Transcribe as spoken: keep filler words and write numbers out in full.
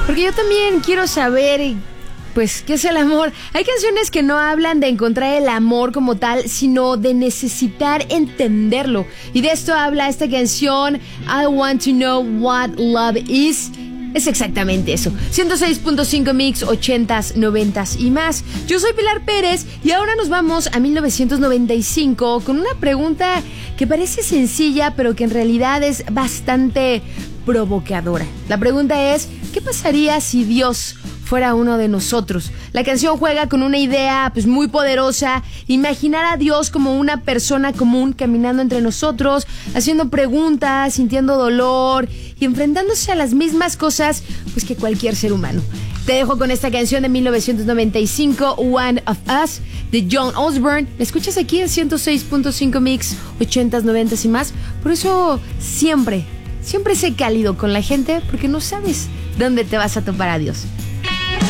Porque yo también quiero saber, pues, ¿qué es el amor? Hay canciones que no hablan de encontrar el amor como tal, sino de necesitar entenderlo. Y de esto habla esta canción, I Want to Know What Love Is. Es exactamente eso. ciento seis punto cinco Mix, ochentas, noventas y más. Yo soy Pilar Pérez y ahora nos vamos a mil novecientos noventa y cinco con una pregunta que parece sencilla, pero que en realidad es bastante provocadora. La pregunta es, ¿qué pasaría si Dios fuera uno de nosotros? La canción juega con una idea pues muy poderosa, imaginar a Dios como una persona común caminando entre nosotros, haciendo preguntas, sintiendo dolor y enfrentándose a las mismas cosas pues que cualquier ser humano. Te dejo con esta canción de mil novecientos noventa y cinco, One of Us, de John Osborne. La escuchas aquí en ciento seis punto cinco Mix, ochentas, noventas y más. Por eso siempre, siempre sé cálido con la gente, porque no sabes dónde te vas a topar a Dios.